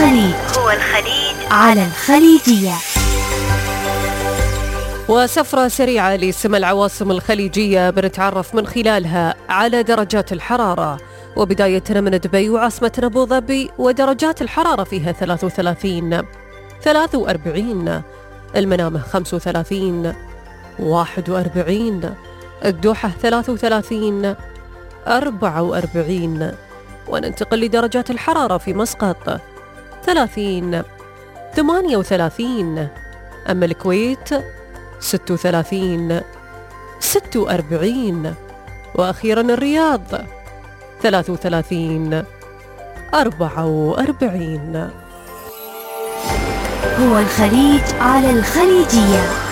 الخليج على الخليجية. وسفرة سريعة لسمى العواصم الخليجية بنتعرف من خلالها على درجات الحرارة، وبداية من دبي وعاصمة أبو ظبي ودرجات الحرارة فيها 33 43، المنامة 35 41، الدوحة 33 44. وننتقل لدرجات الحرارة في مسقط 30 38، أما الكويت 36 46، وأخيرا الرياض 33 44. هو الخليج على الخليجية.